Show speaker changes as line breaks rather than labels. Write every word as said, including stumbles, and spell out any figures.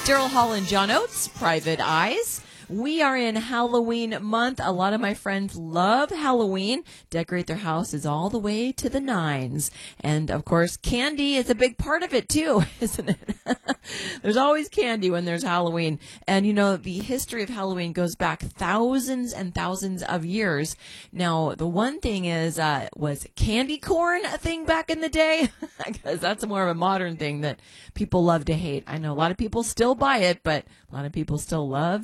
Daryl Hall and John Oates, Private Eyes. We are in Halloween month. A lot of my friends love Halloween, decorate their houses all the way to the nines. And, of course, candy is a big part of it, too, isn't it? There's always candy when there's Halloween. And, you know, the history of Halloween goes back thousands and thousands of years. Now, the one thing is, uh, was candy corn a thing back in the day? Because that's more of a modern thing that people love to hate. I know a lot of people still buy it, but a lot of people still love